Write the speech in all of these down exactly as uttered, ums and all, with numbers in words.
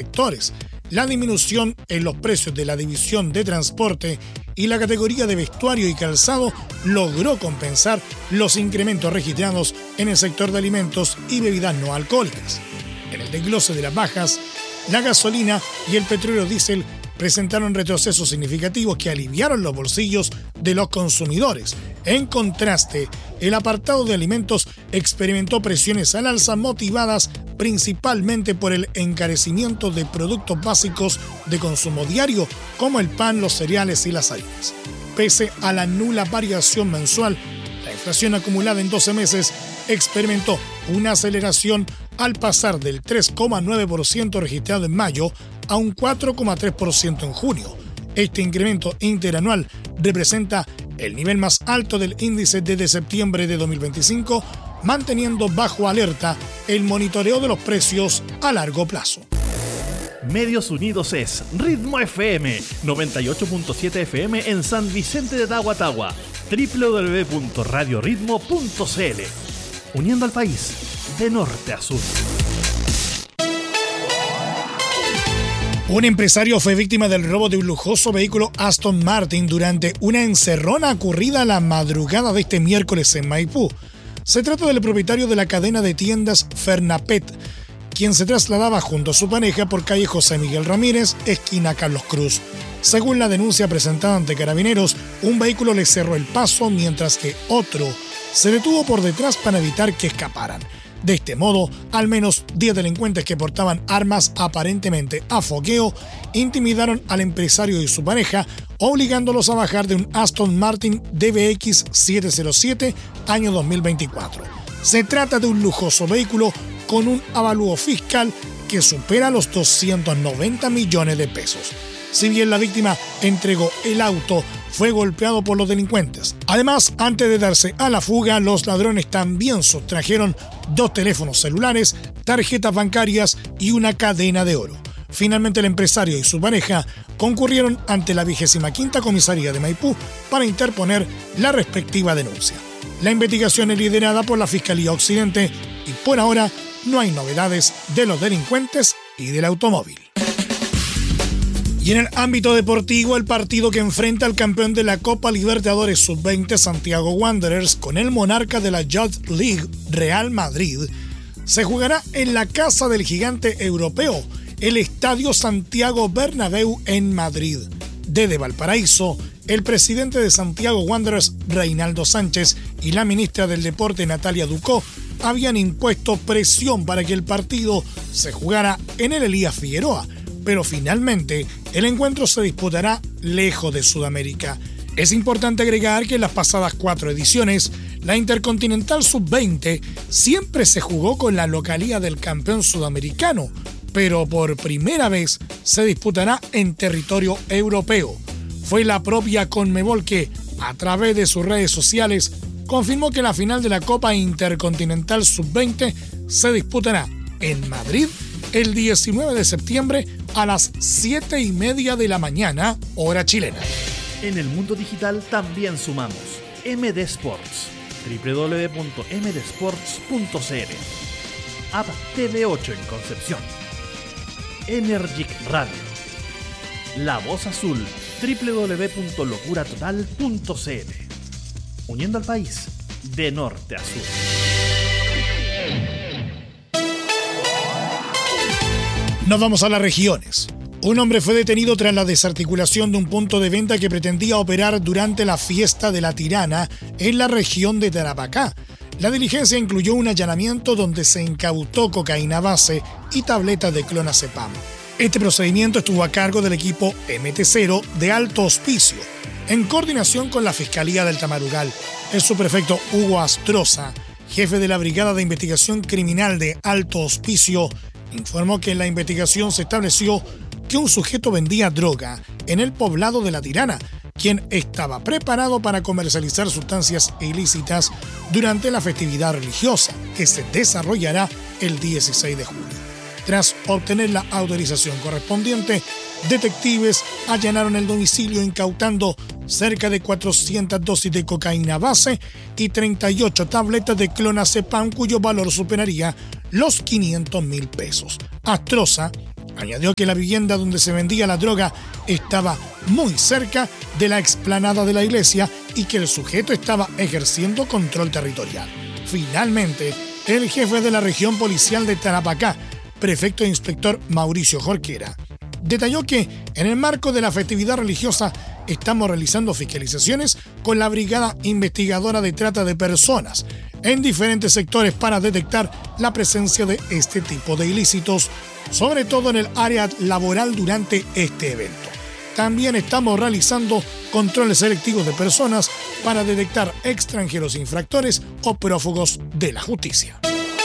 sectores. La disminución en los precios de la división de transporte y la categoría de vestuario y calzado logró compensar los incrementos registrados en el sector de alimentos y bebidas no alcohólicas. En el desglose de las bajas, la gasolina y el petróleo diésel presentaron retrocesos significativos que aliviaron los bolsillos de los consumidores. En contraste, el apartado de alimentos experimentó presiones al alza motivadas principalmente por el encarecimiento de productos básicos de consumo diario como el pan, los cereales y las harinas. Pese a la nula variación mensual, la inflación acumulada en doce meses experimentó una aceleración al pasar del tres coma nueve por ciento registrado en mayo a un cuatro coma tres por ciento en junio. Este incremento interanual representa el nivel más alto del índice desde septiembre de dos mil veinticinco, manteniendo bajo alerta el monitoreo de los precios a largo plazo. Medios Unidos es Ritmo F M, noventa y ocho punto siete F M en San Vicente de Tahuatahua, doble u doble u doble u punto radio ritmo punto c l, uniendo al país de norte a sur. Un empresario fue víctima del robo de un lujoso vehículo Aston Martin durante una encerrona ocurrida la madrugada de este miércoles en Maipú. Se trata del propietario de la cadena de tiendas Fernapet, quien se trasladaba junto a su pareja por calle José Miguel Ramírez, esquina Carlos Cruz. Según la denuncia presentada ante Carabineros, un vehículo le cerró el paso mientras que otro se detuvo por detrás para evitar que escaparan. De este modo, al menos diez delincuentes que portaban armas aparentemente a fogueo intimidaron al empresario y su pareja, obligándolos a bajar de un Aston Martin D B X setecientos siete año dos mil veinticuatro. Se trata de un lujoso vehículo con un avalúo fiscal que supera los doscientos noventa millones de pesos. Si bien la víctima entregó el auto, fue golpeado por los delincuentes. Además, antes de darse a la fuga, los ladrones también sustrajeron dos teléfonos celulares, tarjetas bancarias y una cadena de oro. Finalmente, el empresario y su pareja concurrieron ante la vigésima quinta comisaría de Maipú para interponer la respectiva denuncia. La investigación es liderada por la Fiscalía Occidente y por ahora no hay novedades de los delincuentes y del automóvil. Y en el ámbito deportivo, el partido que enfrenta al campeón de la Copa Libertadores sub veinte Santiago Wanderers con el monarca de la Youth League Real Madrid se jugará en la casa del gigante europeo, el Estadio Santiago Bernabéu en Madrid. Desde Valparaíso, el presidente de Santiago Wanderers, Reinaldo Sánchez, y la ministra del Deporte, Natalia Ducó, habían impuesto presión para que el partido se jugara en el Elías Figueroa, pero finalmente el encuentro se disputará lejos de Sudamérica. Es importante agregar que en las pasadas cuatro ediciones, la Intercontinental sub veinte siempre se jugó con la localía del campeón sudamericano, pero por primera vez se disputará en territorio europeo. Fue la propia Conmebol que, a través de sus redes sociales, confirmó que la final de la Copa Intercontinental sub veinte se disputará en Madrid el diecinueve de septiembre a las siete y media de la mañana, hora chilena. En el mundo digital también sumamos M D Sports, doble u doble u doble u punto m d sports punto c l, App T V ocho en Concepción, Energic Radio, La Voz Azul, doble u doble u doble u punto locura total punto c l, uniendo al país de norte a sur. Nos vamos a las regiones. Un hombre fue detenido tras la desarticulación de un punto de venta que pretendía operar durante la fiesta de la Tirana en la región de Tarapacá. La diligencia incluyó un allanamiento donde se incautó cocaína base y tabletas de clonazepam. Este procedimiento estuvo a cargo del equipo M T cero de Alto Hospicio, en coordinación con la Fiscalía del Tamarugal. El subprefecto Hugo Astroza, jefe de la Brigada de Investigación Criminal de Alto Hospicio, informó que en la investigación se estableció que un sujeto vendía droga en el poblado de La Tirana, quien estaba preparado para comercializar sustancias ilícitas durante la festividad religiosa que se desarrollará el dieciséis de julio. Tras obtener la autorización correspondiente, detectives allanaron el domicilio incautando cerca de cuatrocientas dosis de cocaína base y treinta y ocho tabletas de clonazepam cuyo valor superaría los quinientos mil pesos. Astroza Añadió que la vivienda donde se vendía la droga estaba muy cerca de la explanada de la iglesia y que el sujeto estaba ejerciendo control territorial. Finalmente, el jefe de la región policial de Tarapacá, prefecto e inspector Mauricio Jorquera, detalló que en el marco de la festividad religiosa estamos realizando fiscalizaciones con la Brigada Investigadora de Trata de Personas en diferentes sectores para detectar la presencia de este tipo de ilícitos, sobre todo en el área laboral durante este evento. También estamos realizando controles selectivos de personas para detectar extranjeros infractores o prófugos de la justicia.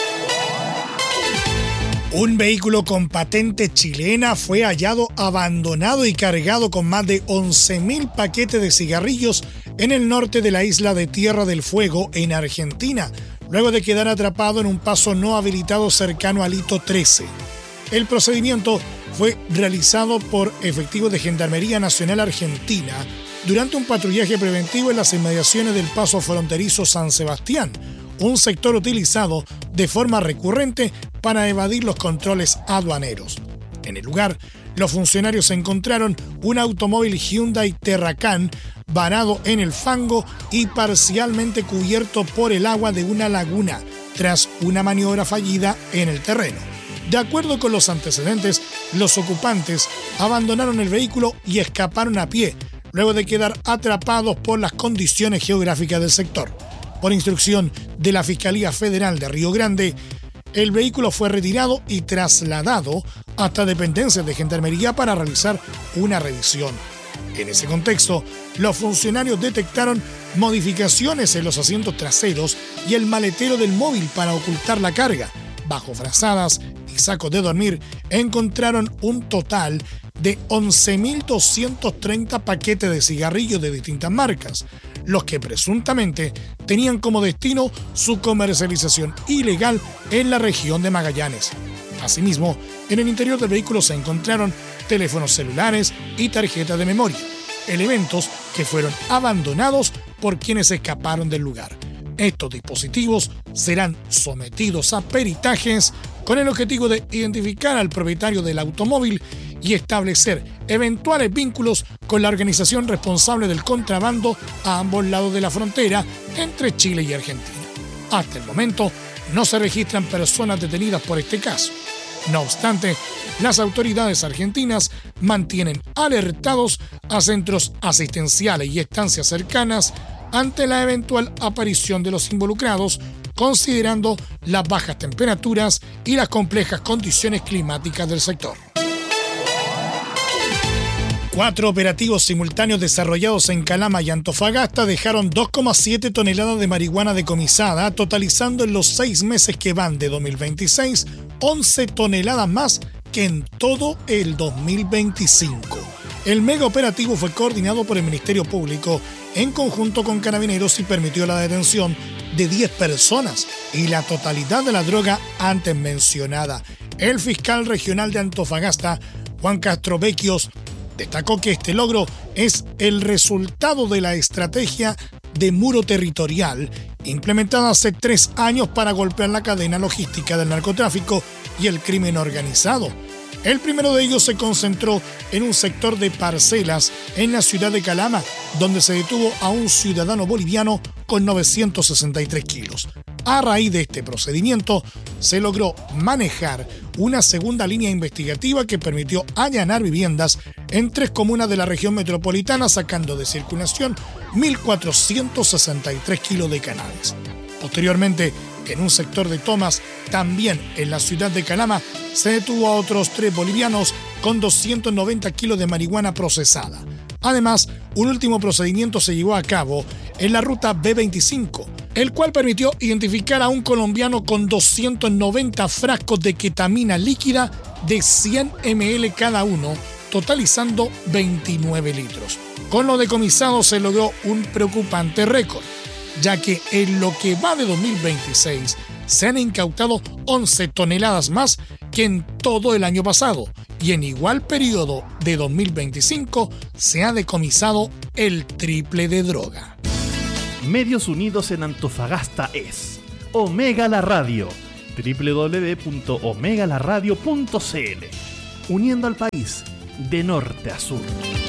Un vehículo con patente chilena fue hallado abandonado y cargado con más de once mil paquetes de cigarrillos en el norte de la isla de Tierra del Fuego, en Argentina, luego de quedar atrapado en un paso no habilitado cercano al Hito trece. El procedimiento fue realizado por efectivos de Gendarmería Nacional Argentina durante un patrullaje preventivo en las inmediaciones del paso fronterizo San Sebastián, un sector utilizado de forma recurrente para evadir los controles aduaneros. En el lugar, los funcionarios encontraron un automóvil Hyundai Terracan varado en el fango y parcialmente cubierto por el agua de una laguna, tras una maniobra fallida en el terreno. De acuerdo con los antecedentes, los ocupantes abandonaron el vehículo y escaparon a pie, luego de quedar atrapados por las condiciones geográficas del sector. Por instrucción de la Fiscalía Federal de Río Grande, el vehículo fue retirado y trasladado hasta dependencias de Gendarmería para realizar una revisión. En ese contexto, los funcionarios detectaron modificaciones en los asientos traseros y el maletero del móvil para ocultar la carga. Bajo frazadas y sacos de dormir, encontraron un total de once mil doscientos treinta paquetes de cigarrillos de distintas marcas, los que presuntamente tenían como destino su comercialización ilegal en la región de Magallanes. Asimismo, en el interior del vehículo se encontraron teléfonos celulares y tarjetas de memoria, elementos que fueron abandonados por quienes escaparon del lugar. Estos dispositivos serán sometidos a peritajes con el objetivo de identificar al propietario del automóvil y establecer eventuales vínculos con la organización responsable del contrabando a ambos lados de la frontera entre Chile y Argentina. Hasta el momento no se registran personas detenidas por este caso. No obstante, las autoridades argentinas mantienen alertados a centros asistenciales y estancias cercanas ante la eventual aparición de los involucrados, considerando las bajas temperaturas y las complejas condiciones climáticas del sector. Cuatro operativos simultáneos desarrollados en Calama y Antofagasta dejaron dos coma siete toneladas de marihuana decomisada, totalizando en los seis meses que van de dos mil veintiséis, once toneladas más que en todo el dos mil veinticinco. El mega operativo fue coordinado por el Ministerio Público en conjunto con Carabineros y permitió la detención de diez personas y la totalidad de la droga antes mencionada. El fiscal regional de Antofagasta, Juan Castro Vecchios, destacó que este logro es el resultado de la estrategia de muro territorial implementada hace tres años para golpear la cadena logística del narcotráfico y el crimen organizado. El primero de ellos se concentró en un sector de parcelas en la ciudad de Calama, donde se detuvo a un ciudadano boliviano con novecientos sesenta y tres kilos. A raíz de este procedimiento, se logró manejar una segunda línea investigativa que permitió allanar viviendas en tres comunas de la región metropolitana, sacando de circulación mil cuatrocientos sesenta y tres kilos de cannabis. Posteriormente, en un sector de tomas, también en la ciudad de Calama, se detuvo a otros tres bolivianos con doscientos noventa kilos de marihuana procesada. Además, un último procedimiento se llevó a cabo en la ruta B veinticinco, el cual permitió identificar a un colombiano con doscientos noventa frascos de ketamina líquida de cien mililitros cada uno, totalizando veintinueve litros. Con lo decomisado se logró un preocupante récord, ya que en lo que va de dos mil veintiséis se han incautado once toneladas más que en todo el año pasado, y en igual periodo de dos mil veinticinco se ha decomisado el triple de droga. Medios Unidos en Antofagasta es Omega La Radio, doble u doble u doble u punto omega la radio punto c l, uniendo al país de norte a sur.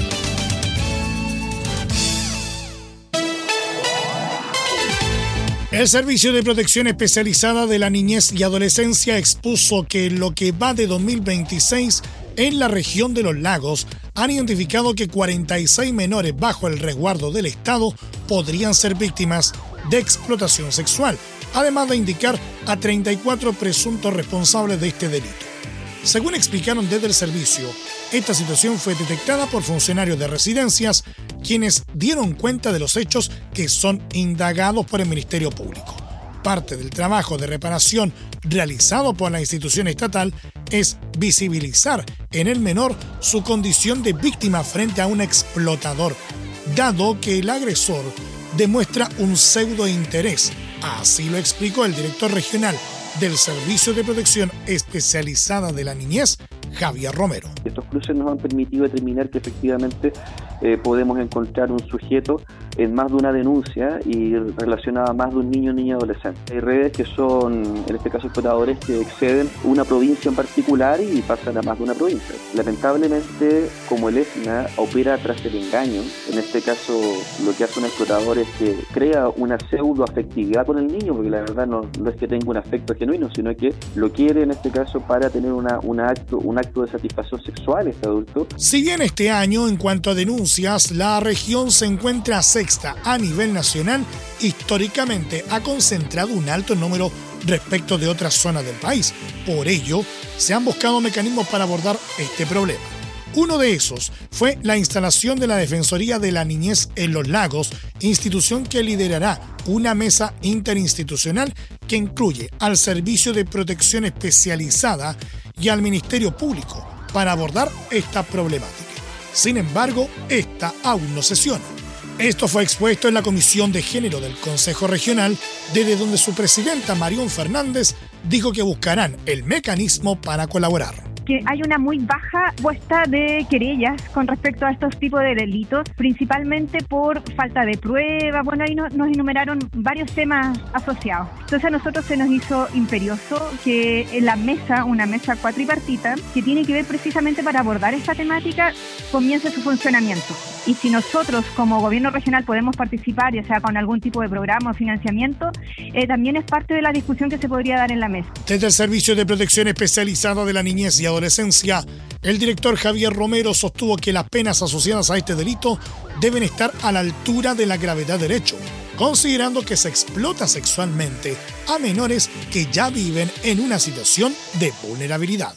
El Servicio de Protección Especializada de la Niñez y Adolescencia expuso que en lo que va de dos mil veintiséis, en la región de los lagos, han identificado que cuarenta y seis menores bajo el resguardo del Estado podrían ser víctimas de explotación sexual, además de indicar a treinta y cuatro presuntos responsables de este delito. Según explicaron desde el servicio, esta situación fue detectada por funcionarios de residencias, quienes dieron cuenta de los hechos que son indagados por el Ministerio Público. Parte del trabajo de reparación realizado por la institución estatal es visibilizar en el menor su condición de víctima frente a un explotador, dado que el agresor demuestra un pseudo interés. Así lo explicó el director regional del Servicio de Protección Especializada de la Niñez, Javier Romero. Estos cruces nos han permitido determinar que efectivamente eh, podemos encontrar un sujeto en más de una denuncia y relacionada a más de un niño o niña adolescente. Hay redes que son, en este caso, explotadores que exceden una provincia en particular y pasan a más de una provincia. Lamentablemente, como el E S N A opera tras el engaño, en este caso lo que hace un explotador es que crea una pseudo afectividad con el niño, porque la verdad no, no es que tenga un afecto genuino, sino que lo quiere en este caso para tener una, una acto, un acto de satisfacción sexual este adulto. Si bien este año, en cuanto a denuncias, la región se encuentra sexta a nivel nacional, históricamente ha concentrado un alto número respecto de otras zonas del país. Por ello, se han buscado mecanismos para abordar este problema. Uno de esos fue la instalación de la Defensoría de la Niñez en los Lagos, institución que liderará una mesa interinstitucional que incluye al Servicio de Protección Especializada y al Ministerio Público para abordar esta problemática. Sin embargo, esta aún no sesiona. Esto fue expuesto en la Comisión de Género del Consejo Regional, desde donde su presidenta Marión Fernández dijo que buscarán el mecanismo para colaborar. Que hay una muy baja puesta de querellas con respecto a estos tipos de delitos, principalmente por falta de pruebas. Bueno, ahí no, nos enumeraron varios temas asociados. Entonces a nosotros se nos hizo imperioso que en la mesa, una mesa cuatripartita, que tiene que ver precisamente para abordar esta temática, comience su funcionamiento. Y si nosotros como gobierno regional podemos participar, ya sea con algún tipo de programa o financiamiento, eh, también es parte de la discusión que se podría dar en la mesa. Desde el Servicio de Protección Especializada de la Niñez y Adolescencia, el director Javier Romero sostuvo que las penas asociadas a este delito deben estar a la altura de la gravedad del hecho, considerando que se explota sexualmente a menores que ya viven en una situación de vulnerabilidad.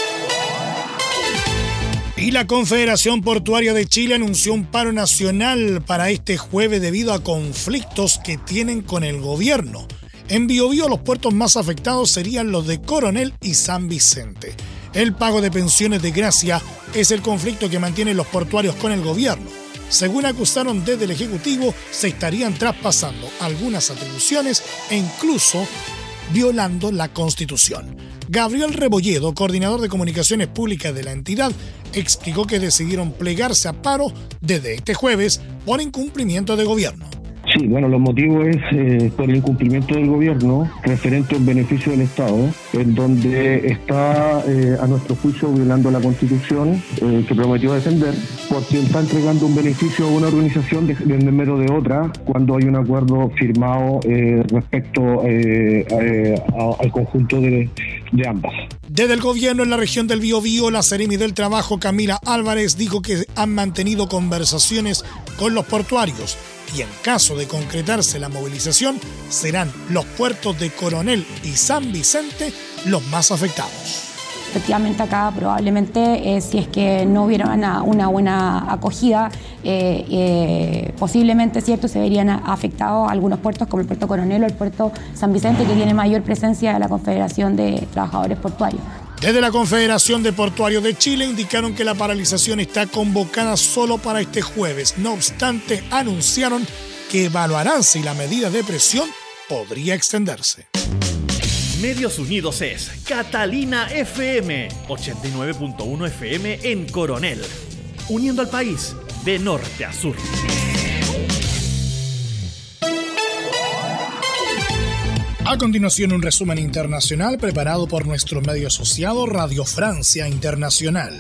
Y la Confederación Portuaria de Chile anunció un paro nacional para este jueves debido a conflictos que tienen con el gobierno. En Biobío, los puertos más afectados serían los de Coronel y San Vicente. El pago de pensiones de gracia es el conflicto que mantienen los portuarios con el gobierno. Según acusaron desde el Ejecutivo, se estarían traspasando algunas atribuciones e incluso violando la Constitución. Gabriel Rebolledo, coordinador de comunicaciones públicas de la entidad, explicó que decidieron plegarse a paro desde este jueves por incumplimiento de gobierno. Sí, bueno, los motivos es eh, por el incumplimiento del gobierno referente al beneficio del Estado, en donde está, eh, a nuestro juicio, violando la Constitución eh, que prometió defender, porque está entregando un beneficio a una organización de, de en medio de otra, cuando hay un acuerdo firmado eh, respecto eh, a, a, al conjunto de, de ambas. Desde el gobierno en la región del Biobío, la Seremi del Trabajo, Camila Álvarez, dijo que han mantenido conversaciones con los portuarios y en caso de concretarse la movilización, serán los puertos de Coronel y San Vicente los más afectados. Efectivamente acá probablemente eh, si es que no hubiera una, una buena acogida, eh, eh, posiblemente cierto se verían afectados algunos puertos como el puerto Coronel o el puerto San Vicente, que tiene mayor presencia de la Confederación de Trabajadores Portuarios. Desde la Confederación de Portuarios de Chile indicaron que la paralización está convocada solo para este jueves. No obstante, anunciaron que evaluarán si la medida de presión podría extenderse. Medios Unidos es Catalina F M, ochenta y nueve punto uno F M en Coronel, uniendo al país de norte a sur. A continuación, un resumen internacional preparado por nuestro medio asociado Radio Francia Internacional.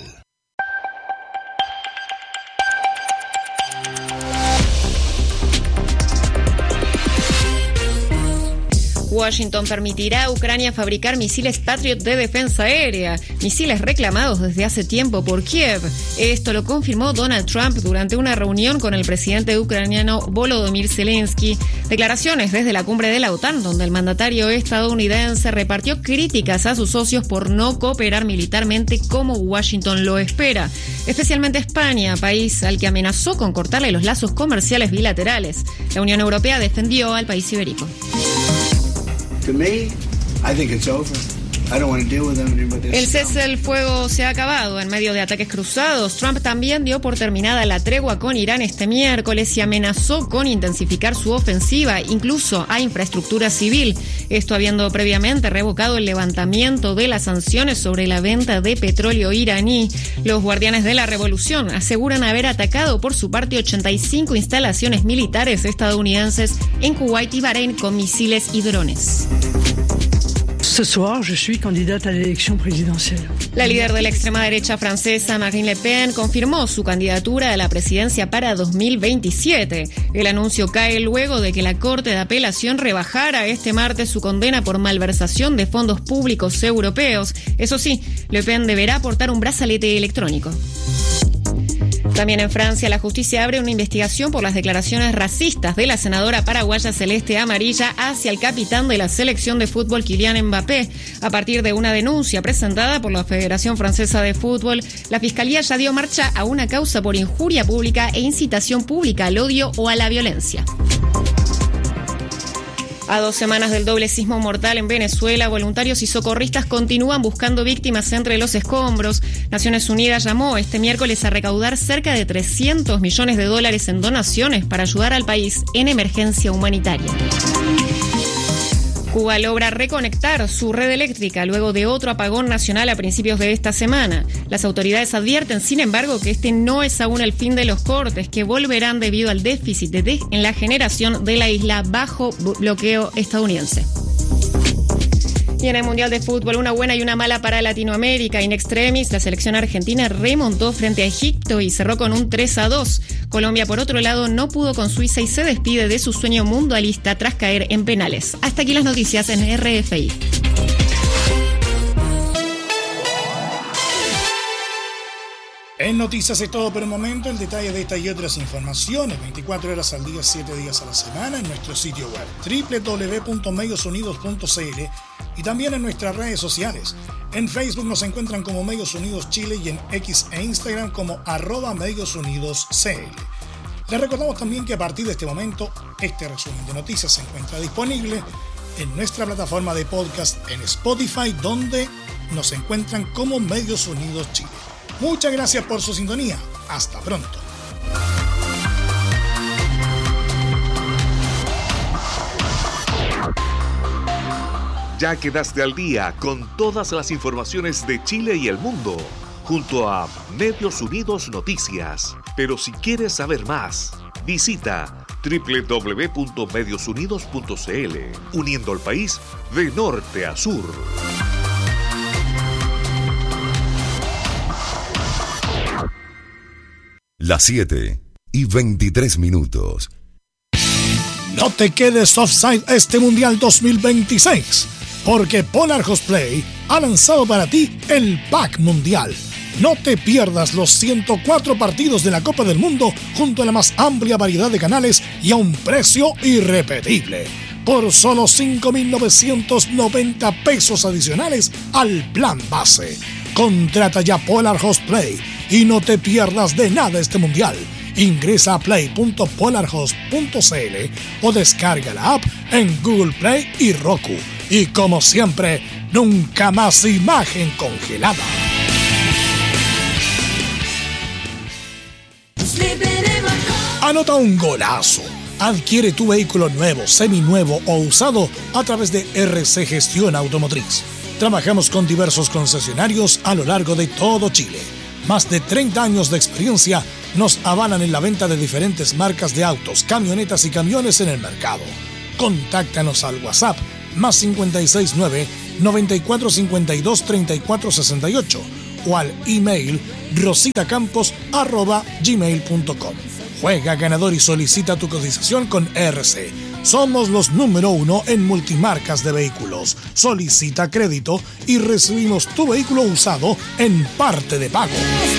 Washington permitirá a Ucrania fabricar misiles Patriot de defensa aérea, misiles reclamados desde hace tiempo por Kiev. Esto lo confirmó Donald Trump durante una reunión con el presidente ucraniano Volodymyr Zelensky. Declaraciones desde la cumbre de la OTAN, donde el mandatario estadounidense repartió críticas a sus socios por no cooperar militarmente como Washington lo espera, especialmente España, país al que amenazó con cortarle los lazos comerciales bilaterales. La Unión Europea defendió al país ibérico. To me, I think it's over. I don't want to deal with them anymore. El cese del fuego se ha acabado en medio de ataques cruzados. Trump también dio por terminada la tregua con Irán este miércoles y amenazó con intensificar su ofensiva, incluso a infraestructura civil. Esto habiendo previamente revocado el levantamiento de las sanciones sobre la venta de petróleo iraní. Los guardianes de la revolución aseguran haber atacado por su parte ochenta y cinco instalaciones militares estadounidenses en Kuwait y Bahrein con misiles y drones. Ce soir, je suis candidate à l'élection présidentielle. La líder de la extrema derecha francesa, Marine Le Pen, confirmó su candidatura a la presidencia para dos mil veintisiete. El anuncio cae luego de que la Corte de Apelación rebajara este martes su condena por malversación de fondos públicos europeos. Eso sí, Le Pen deberá portar un brazalete electrónico. También en Francia, la justicia abre una investigación por las declaraciones racistas de la senadora paraguaya Celeste Amarilla hacia el capitán de la selección de fútbol Kylian Mbappé. A partir de una denuncia presentada por la Federación Francesa de Fútbol, la Fiscalía ya dio marcha a una causa por injuria pública e incitación pública al odio o a la violencia. A dos semanas del doble sismo mortal en Venezuela, voluntarios y socorristas continúan buscando víctimas entre los escombros. Naciones Unidas llamó este miércoles a recaudar cerca de trescientos millones de dólares en donaciones para ayudar al país en emergencia humanitaria. Cuba logra reconectar su red eléctrica luego de otro apagón nacional a principios de esta semana. Las autoridades advierten, sin embargo, que este no es aún el fin de los cortes, que volverán debido al déficit de de- en la generación de la isla bajo bloqueo estadounidense. Y en el Mundial de Fútbol, una buena y una mala para Latinoamérica. In extremis, la selección argentina remontó frente a Egipto y cerró con un tres a dos. Colombia, por otro lado, no pudo con Suiza y se despide de su sueño mundialista tras caer en penales. Hasta aquí las noticias en R F I. En Noticias es todo por el momento. El detalle de esta y otras informaciones, veinticuatro horas al día, siete días a la semana, en nuestro sitio web doble u doble u doble u punto medios unidos punto c l y también en nuestras redes sociales. En Facebook nos encuentran como Medios Unidos Chile y en X e Instagram como arroba Medios Unidos C L. Les recordamos también que a partir de este momento, este resumen de noticias se encuentra disponible en nuestra plataforma de podcast en Spotify, donde nos encuentran como Medios Unidos Chile. Muchas gracias por su sintonía. Hasta pronto. Ya quedaste al día con todas las informaciones de Chile y el mundo, junto a Medios Unidos Noticias. Pero si quieres saber más, visita doble u doble u doble u punto medios unidos punto c l, uniendo al país de norte a sur. Las siete y veintitrés minutos. No te quedes offside este Mundial dos mil veintiséis, porque Polar Host Play ha lanzado para ti el Pack Mundial. No te pierdas los ciento cuatro partidos de la Copa del Mundo junto a la más amplia variedad de canales y a un precio irrepetible. Por solo cinco mil novecientos noventa pesos adicionales al plan base. Contrata ya Polar Host Play y no te pierdas de nada este Mundial. Ingresa a play punto polar host punto c l o descarga la app en Google Play y Roku. Y como siempre, nunca más imagen congelada. Anota un golazo. Adquiere tu vehículo nuevo, seminuevo o usado a través de R C Gestión Automotriz. Trabajamos con diversos concesionarios a lo largo de todo Chile. Más de treinta años de experiencia nos avalan en la venta de diferentes marcas de autos, camionetas y camiones en el mercado. Contáctanos al WhatsApp más cincuenta y seis nueve, noventa y cuatro cincuenta y dos, treinta y cuatro sesenta y ocho o al email rositacampos arroba gmail punto com. Juega ganador y solicita tu cotización con R C. Somos los número uno en multimarcas de vehículos. Solicita crédito y recibimos tu vehículo usado en parte de pago.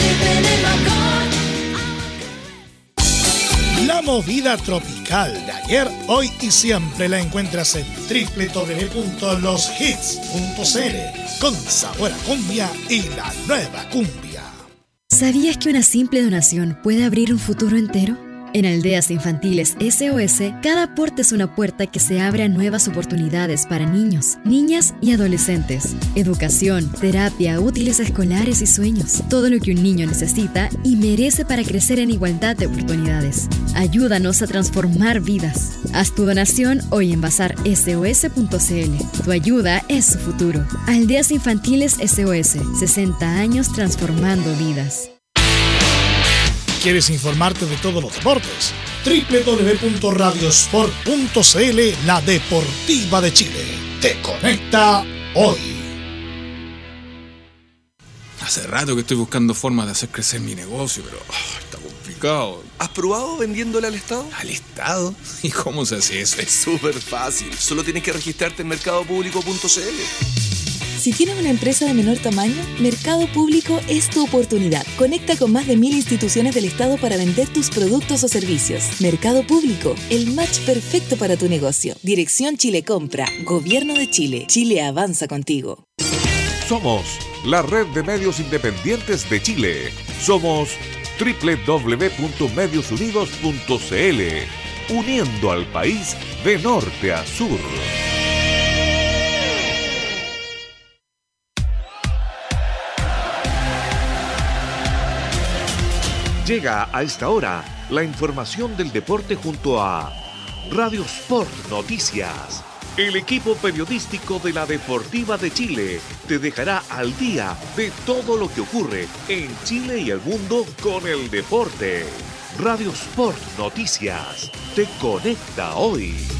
La movida tropical de ayer, hoy y siempre la encuentras en doble u doble u doble u punto los hits punto c l con sabor a cumbia y la nueva cumbia. ¿Sabías que una simple donación puede abrir un futuro entero? En Aldeas Infantiles S O S, cada aporte es una puerta que se abre a nuevas oportunidades para niños, niñas y adolescentes. Educación, terapia, útiles escolares y sueños. Todo lo que un niño necesita y merece para crecer en igualdad de oportunidades. Ayúdanos a transformar vidas. Haz tu donación hoy en bazar S O S punto c l. Tu ayuda es su futuro. Aldeas Infantiles S O S, sesenta años transformando vidas. ¿Quieres informarte de todos los deportes? doble u doble u doble u punto radiosport punto c l, la deportiva de Chile. Te conecta hoy. Hace rato que estoy buscando formas de hacer crecer mi negocio, pero oh, está complicado. ¿Has probado vendiéndole al Estado? ¿Al Estado? ¿Y cómo se hace eso? Es súper fácil. Solo tienes que registrarte en mercado público punto c l. Si tienes una empresa de menor tamaño, Mercado Público es tu oportunidad. Conecta con más de mil instituciones del Estado para vender tus productos o servicios. Mercado Público, el match perfecto para tu negocio. Dirección Chile Compra, Gobierno de Chile. Chile avanza contigo. Somos la red de medios independientes de Chile. Somos doble u doble u doble u punto medios unidos punto c l, uniendo al país de norte a sur. Llega a esta hora la información del deporte junto a Radio Sport Noticias. El equipo periodístico de la Deportiva de Chile te dejará al día de todo lo que ocurre en Chile y el mundo con el deporte. Radio Sport Noticias te conecta hoy.